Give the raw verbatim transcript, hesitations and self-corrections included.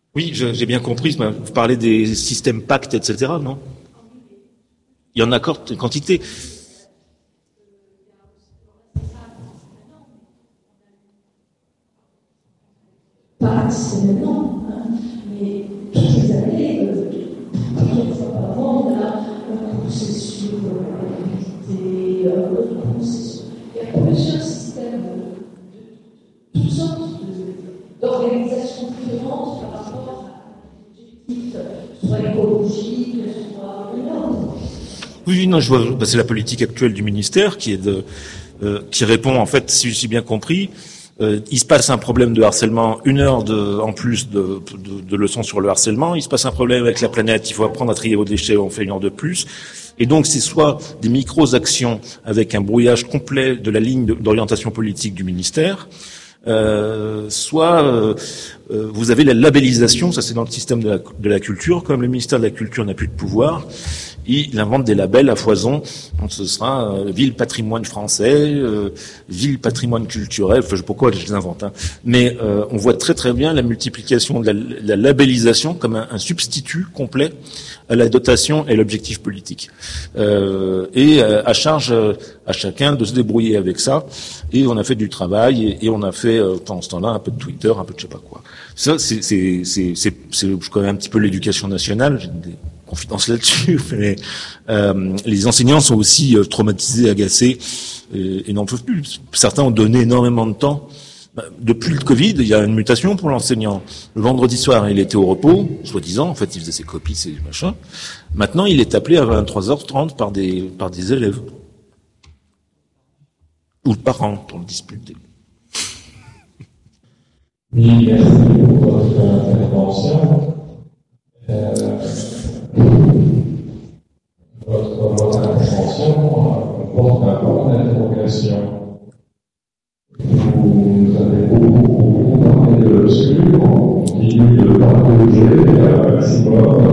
Oui, je- j'ai bien compris. Vous parlez des systèmes pactes, et cetera, non? Il y en a encore une quantité. Pas seulement, hein, mais toutes les années, euh, plusieurs fois par an, on a un processus de mobilité, un autre processus. Il y a plusieurs systèmes de, de toutes sortes de- d'organisations différentes par rapport à l'objectif, soit écologique, soit un autre. Oui, non, je vois. Bah, c'est la politique actuelle du ministère qui est de, euh, qui répond en fait, si j'ai bien compris. Euh, il se passe un problème de harcèlement, une heure de, en plus de, de, de leçons sur le harcèlement. Il se passe un problème avec la planète, il faut apprendre à trier vos déchets, on fait une heure de plus. Et donc, c'est soit des micro-actions avec un brouillage complet de la ligne d'orientation politique du ministère, euh, soit euh, euh, vous avez la labellisation, ça c'est dans le système de la, de la culture, comme le ministère de la Culture n'a plus de pouvoir, il invente des labels à foison. Donc ce sera euh, ville patrimoine français, euh, ville patrimoine culturel. Enfin, je sais pas pourquoi je les invente, hein. Mais euh, on voit très très bien la multiplication de la, la labellisation comme un, un substitut complet à la dotation et l'objectif politique. Euh, et euh, à charge euh, à chacun de se débrouiller avec ça. Et on a fait du travail et, et on a fait euh, pendant ce temps-là un peu de Twitter, un peu de je sais pas quoi. Ça, c'est, c'est, c'est, c'est, c'est je connais un petit peu l'éducation nationale. J'ai des confidences là-dessus, mais euh, les enseignants sont aussi euh, traumatisés, agacés et, et n'en peuvent plus. Certains ont donné énormément de temps. Depuis le Covid, il y a une mutation pour l'enseignant. Le vendredi soir, il était au repos, soi-disant. En fait, il faisait ses copies, ses machins. Maintenant, il est appelé à vingt-trois heures trente par des par des élèves ou le parent pour le disputer. Oui, merci pour votre intervention. Euh, votre, votre intervention comporte un point d'interrogation. Vous avez beaucoup, beaucoup parlé de dessus, on continue de partager un maximum